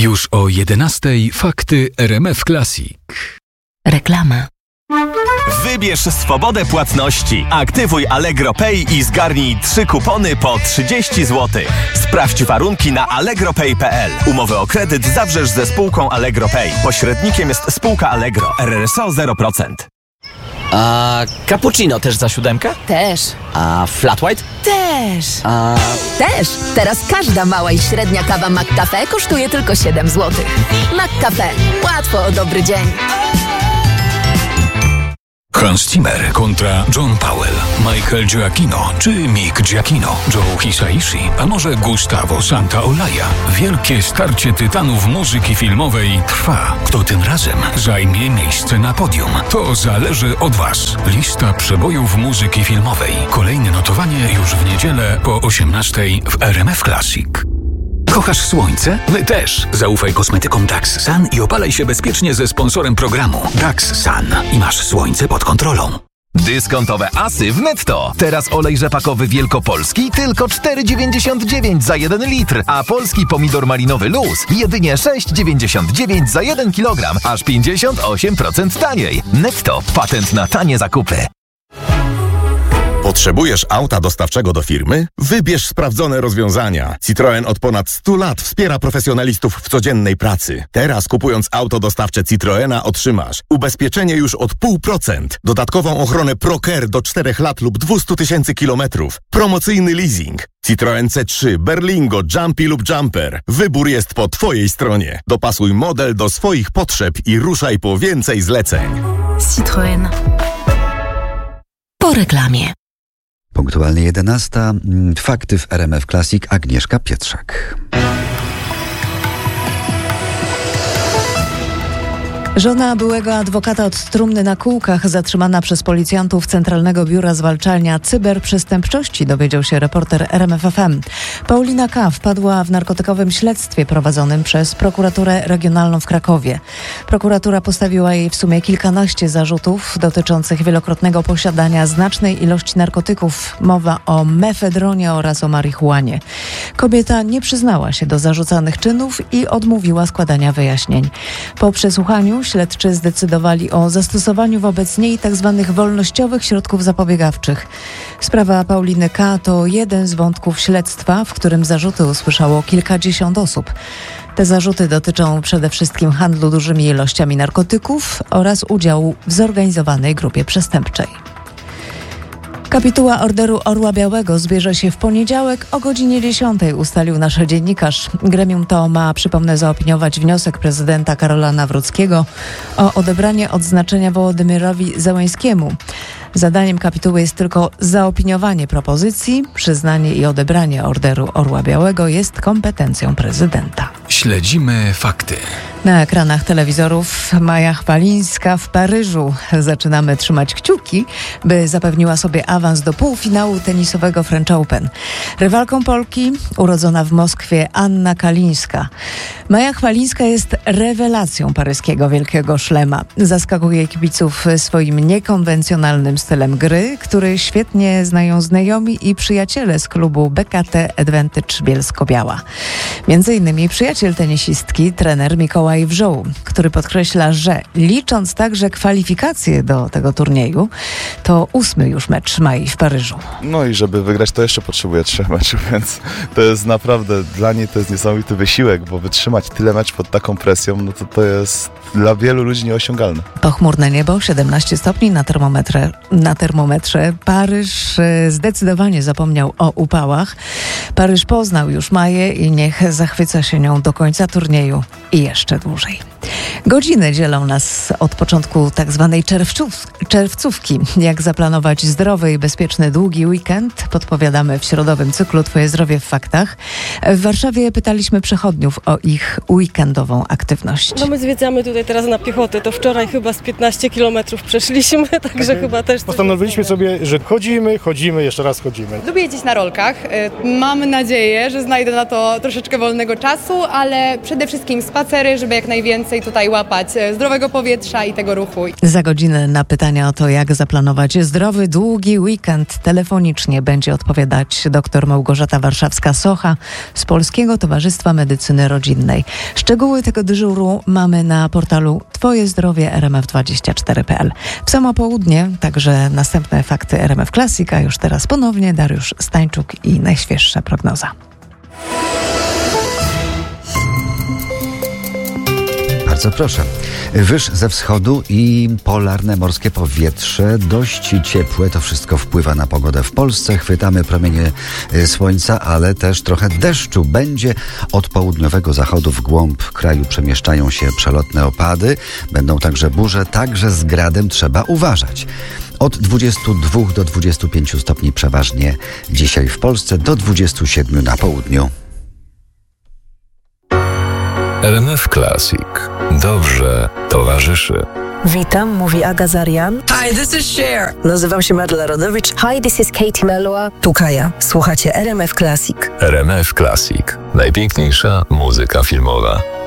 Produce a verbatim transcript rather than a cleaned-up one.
Już o jedenastej fakty R M F Classic. Reklama. Wybierz swobodę płatności. Aktywuj Allegro Pay i zgarnij trzy kupony po trzydzieści złotych. Sprawdź warunki na allegro pay kropka p l. Umowę o kredyt zawrzesz ze spółką Allegro Pay. Pośrednikiem jest spółka Allegro. R R S O zero procent. A cappuccino też za siódemkę? Też. A flat white? Też. A... Też. Teraz każda mała i średnia kawa McCafe kosztuje tylko siedem złotych. McCafe. Łatwo o dobry dzień. Hans Zimmer kontra John Powell, Michael Giacchino czy Mick Giacchino, Joe Hisaishi, a może Gustavo Santaolalla. Wielkie starcie tytanów muzyki filmowej trwa. Kto tym razem zajmie miejsce na podium? To zależy od Was. Lista przebojów muzyki filmowej. Kolejne notowanie już w niedzielę po osiemnastej w R M F Classic. Kochasz słońce? My też. Zaufaj kosmetykom Dax Sun i opalaj się bezpiecznie ze sponsorem programu Dax Sun i masz słońce pod kontrolą. Dyskontowe asy w Netto. Teraz olej rzepakowy wielkopolski tylko cztery dziewięćdziesiąt dziewięć za jeden litr, a polski pomidor malinowy Luz jedynie sześć dziewięćdziesiąt dziewięć za jeden kilogram, aż pięćdziesiąt osiem procent taniej. Netto. Patent na tanie zakupy. Potrzebujesz auta dostawczego do firmy? Wybierz sprawdzone rozwiązania. Citroen od ponad stu lat wspiera profesjonalistów w codziennej pracy. Teraz kupując auto dostawcze Citroena otrzymasz ubezpieczenie już od pół procent, dodatkową ochronę ProCare do czterech lat lub dwieście tysięcy kilometrów, promocyjny leasing. Citroen C trzy, Berlingo, Jumpy lub Jumper. Wybór jest po Twojej stronie. Dopasuj model do swoich potrzeb i ruszaj po więcej zleceń. Citroen. Po reklamie. Punktualnie jedenasta. Fakty w R M F Classic. Agnieszka Pietrzak. Żona byłego adwokata od trumny na kółkach zatrzymana przez policjantów Centralnego Biura Zwalczania Cyberprzestępczości, dowiedział się reporter R M F F M. Paulina K. wpadła w narkotykowym śledztwie prowadzonym przez prokuraturę regionalną w Krakowie. Prokuratura postawiła jej w sumie kilkanaście zarzutów dotyczących wielokrotnego posiadania znacznej ilości narkotyków. Mowa o mefedronie oraz o marihuanie. Kobieta nie przyznała się do zarzucanych czynów i odmówiła składania wyjaśnień. Po przesłuchaniu śledczy zdecydowali o zastosowaniu wobec niej tzw. wolnościowych środków zapobiegawczych. Sprawa Pauliny K. to jeden z wątków śledztwa, w którym zarzuty usłyszało kilkadziesiąt osób. Te zarzuty dotyczą przede wszystkim handlu dużymi ilościami narkotyków oraz udziału w zorganizowanej grupie przestępczej. Kapituła Orderu Orła Białego zbierze się w poniedziałek o godzinie dziesiątej, ustalił nasz dziennikarz. Gremium to ma, przypomnę, zaopiniować wniosek prezydenta Karola Nawrockiego o odebranie odznaczenia Wołodymyrowi Zełenskiemu. Zadaniem kapituły jest tylko zaopiniowanie propozycji. Przyznanie i odebranie Orderu Orła Białego jest kompetencją prezydenta. Śledzimy fakty. Na ekranach telewizorów Maja Chwalińska w Paryżu. Zaczynamy trzymać kciuki, by zapewniła sobie awans do półfinału tenisowego French Open. Rywalką Polki, urodzona w Moskwie, Anna Kalińska. Maja Chwalińska jest rewelacją paryskiego Wielkiego Szlema. Zaskakuje kibiców swoim niekonwencjonalnym stylem gry, który świetnie znają znajomi i przyjaciele z klubu B K T Advantage Bielsko-Biała. Między innymi przyjaciel tenisistki, trener Mikołaj Wrzoł, który podkreśla, że licząc także kwalifikacje do tego turnieju, to ósmy już mecz Mai w Paryżu. No i żeby wygrać, to jeszcze potrzebuje trzech meczów, więc to jest naprawdę, dla niej to jest niesamowity wysiłek, bo wytrzymać tyle meczów pod taką presją, no to to jest dla wielu ludzi nieosiągalne. Pochmurne niebo, siedemnaście stopni na termometrze. Na termometrze. Paryż zdecydowanie zapomniał o upałach. Paryż poznał już Maję i niech zachwyca się nią do końca turnieju i jeszcze dłużej. Godziny dzielą nas od początku tak zwanej czerwców, czerwcówki. Jak zaplanować zdrowy i bezpieczny długi weekend? Podpowiadamy w środowym cyklu Twoje zdrowie w faktach. W Warszawie pytaliśmy przechodniów o ich weekendową aktywność. No my zwiedzamy tutaj teraz na piechotę. To wczoraj chyba z piętnaście kilometrów przeszliśmy, także chyba też... Postanowiliśmy sobie, że chodzimy, chodzimy, jeszcze raz chodzimy. Lubię jeździć na rolkach. Mam nadzieję, że znajdę na to troszeczkę wolnego czasu, ale przede wszystkim spacery, żeby jak najwięcej więcej tutaj łapać zdrowego powietrza i tego ruchu. Za godzinę na pytania o to, jak zaplanować zdrowy, długi weekend, telefonicznie będzie odpowiadać dr Małgorzata Warszawska-Socha z Polskiego Towarzystwa Medycyny Rodzinnej. Szczegóły tego dyżuru mamy na portalu twoje zdrowie r m f dwadzieścia cztery kropka p l. W samo południe także następne fakty R M F Classic, a już teraz ponownie Dariusz Stańczuk i najświeższa prognoza. Bardzo proszę. Wyż ze wschodu i polarne morskie powietrze, dość ciepłe, to wszystko wpływa na pogodę w Polsce. Chwytamy promienie słońca, ale też trochę deszczu będzie. Od południowego zachodu w głąb kraju przemieszczają się przelotne opady. Będą także burze, także z gradem trzeba uważać. Od dwudziestu dwóch do dwudziestu pięciu stopni przeważnie dzisiaj w Polsce, do dwudziestu siedmiu na południu. R M F Classic. Dobrze towarzyszy. Witam, mówi Aga Zarian. Hi, this is Cher. Nazywam się Marla Rodowicz. Hi, this is Katie Melua. Tu Kaja. Słuchacie R M F Classic. R M F Classic. Najpiękniejsza muzyka filmowa.